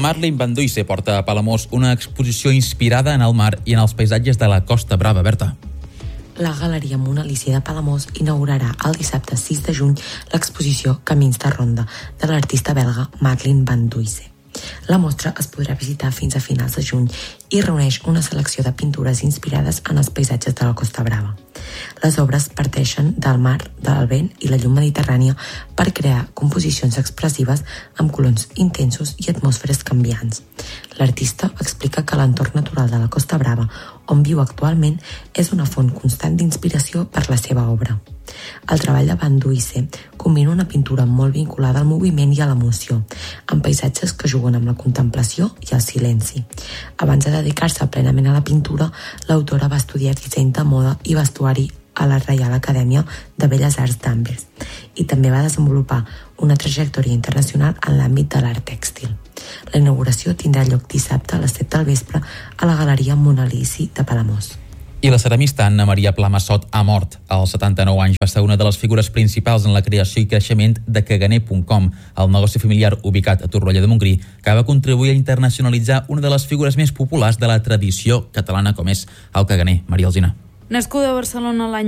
Madeleine Van Duyse porta a Palamós una exposició inspirada en el mar i en els paisatges de la Costa Brava. Berta. La Galeria Mona Lisa de Palamós inaugurarà el dissabte 6 de juny l'exposició Camins de Ronda de l'artista belga Madeleine Van Duyse. La mostra es podrà visitar fins a finals de juny i reuneix una selecció de pintures inspirades en els paisatges de la Costa Brava. Les obres parteixen del mar, del vent i la llum mediterrània per crear composicions expressives amb colors intensos i atmosferes canviants. L'artista explica que l'entorn natural de la Costa Brava, on viu actualment, és una font constant d'inspiració per la seva obra. El treball de Van Duyse combina una pintura molt vinculada al moviment i a l'emoció, amb paisatges que juguen amb la contemplació i el silenci. Abans de dedicar-se plenament a la pintura, l'autora va estudiar disseny de moda i vestuari a la Reial Acadèmia de Belles Arts d'Anvers i també va desenvolupar una trajectòria internacional en l'àmbit de l'art tèxtil. La inauguració tindrà lloc dissabte a les 7 del vespre a la Galeria Mona Lisa de Palamós. I la ceramista Anna Maria Plamassot ha mort. Als 79 anys va ser una de les figures principals en la creació i creixement de Caganer.com, el negoci familiar ubicat a Torroella de Montgrí, que va contribuir a internacionalitzar una de les figures més populars de la tradició catalana com és el Caganer. Maria Alsina. Nascuda a Barcelona l'any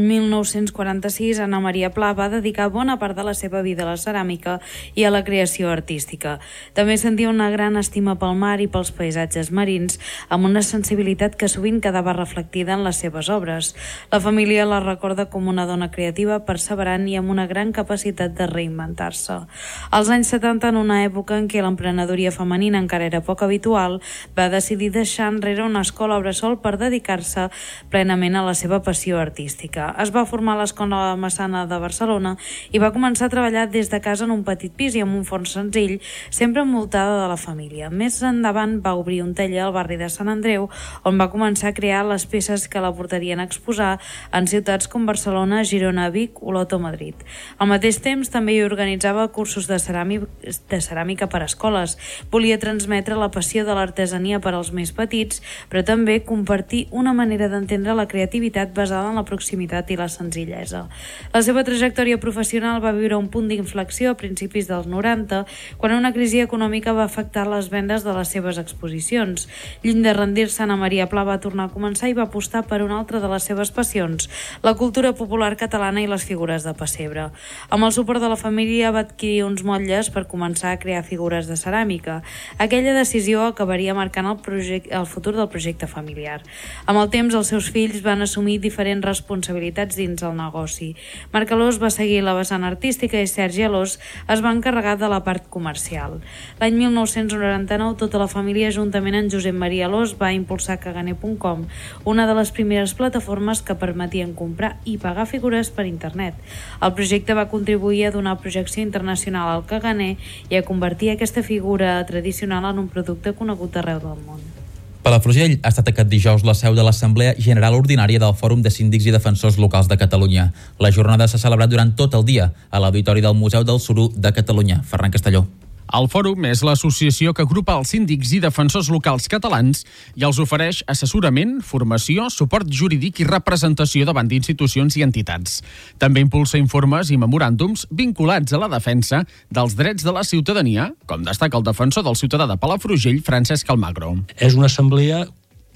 1946, Anna Maria Pla va dedicar bona part de la seva vida a la ceràmica i a la creació artística. També sentia una gran estima pel mar i pels paisatges marins, amb una sensibilitat que sovint quedava reflectida en les seves obres. La família la recorda com una dona creativa, perseverant i amb una gran capacitat de reinventar-se. Als anys 70, en una època en què l'emprenedoria femenina encara era poc habitual, va decidir deixar enrere una escola bressol per dedicar-se plenament a la seva passió artística. Es va formar a l'Escola Massana de Barcelona i va començar a treballar des de casa en un petit pis i amb un forn senzill, sempre envoltada de la família. Més endavant va obrir un taller al barri de Sant Andreu, on va començar a crear les peces que la portarien a exposar en ciutats com Barcelona, Girona, Vic, Olot o Madrid. Al mateix temps també hi organitzava cursos de ceràmica per a escoles. Volia transmetre la passió de l'artesania per als més petits, però també compartir una manera d'entendre la creativitat basada en la proximitat i la senzillesa. La seva trajectòria professional va viure un punt d'inflexió a principis dels 90, quan una crisi econòmica va afectar les vendes de les seves exposicions. Lluny de rendir-se, Anna Maria Pla va tornar a començar i va apostar per una altra de les seves passions, la cultura popular catalana i les figures de pessebre. Amb el suport de la família va adquirir uns motlles per començar a crear figures de ceràmica. Aquella decisió acabaria marcant el futur del projecte familiar. Amb el temps, els seus fills van assumir diferents responsabilitats dins el negoci. Marc Alós va seguir la vessant artística i Sergi Alós es va encarregar de la part comercial. L'any 1999, tota la família, juntament amb Josep Maria Alós, va impulsar Caganer.com, una de les primeres plataformes que permetien comprar i pagar figures per internet. El projecte va contribuir a donar projecció internacional al Caganer i a convertir aquesta figura tradicional en un producte conegut arreu del món. Palafrugell ha estat aquest dijous la seu de l'Assemblea General Ordinària del Fòrum de Síndics i Defensors Locals de Catalunya. La jornada s'ha celebrat durant tot el dia a l'Auditori del Museu del Suro de Catalunya. Ferran Castelló. El Fòrum és l'associació que agrupa els síndics i defensors locals catalans i els ofereix assessorament, formació, suport jurídic i representació davant d'institucions i entitats. També impulsa informes i memoràndums vinculats a la defensa dels drets de la ciutadania, com destaca el defensor del ciutadà de Palafrugell, Francesc Almagro. És una assemblea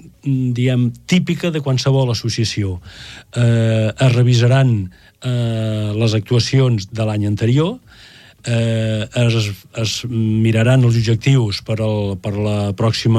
típica de qualsevol associació. Es revisaran les actuacions de l'any anterior, es miraran els objectius per el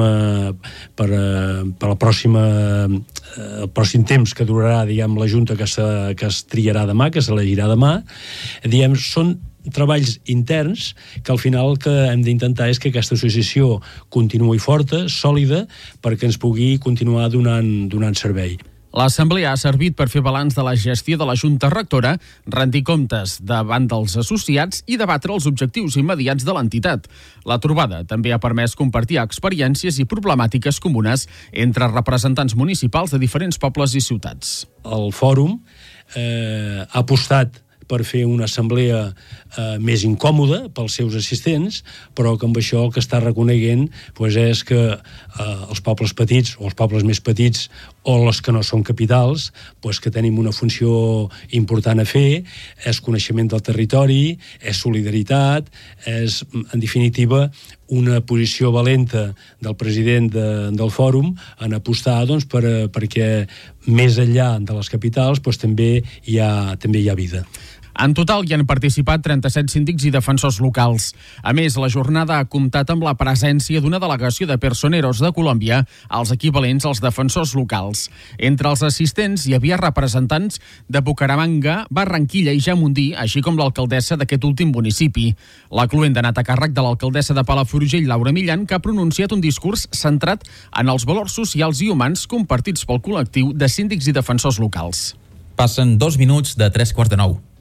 pròxim temps que durarà, la Junta que es triarà demà, que s'elegirà demà. Són treballs interns que al final el que hem d'intentar és que aquesta associació continuï forta, sòlida, perquè ens pugui continuar donant servei. L'Assemblea ha servit per fer balanç de la gestió de la Junta Rectora, rendir comptes davant dels associats i debatre els objectius immediats de l'entitat. La trobada també ha permès compartir experiències i problemàtiques comunes entre representants municipals de diferents pobles i ciutats. El fòrum ha apostat per fer una assemblea més incòmoda pels seus assistents, però que amb això el que està reconeguent és que els pobles petits o els pobles més petits o les que no són capitals, que tenim una funció important a fer, és coneixement del territori, és solidaritat, és, en definitiva, una posició valenta del president del fòrum en apostar perquè més enllà de les capitals també hi ha vida. En total hi han participat 37 síndics i defensors locals. A més, la jornada ha comptat amb la presència d'una delegació de personeros de Colòmbia, els equivalents als defensors locals. Entre els assistents hi havia representants de Bucaramanga, Barranquilla i Jamundí, així com l'alcaldessa d'aquest últim municipi. La cloenda ha anat a càrrec de l'alcaldessa de Palafrugell, Laura Millan, que ha pronunciat un discurs centrat en els valors socials i humans compartits pel col·lectiu de síndics i defensors locals. Passen 2 minuts de 3:45.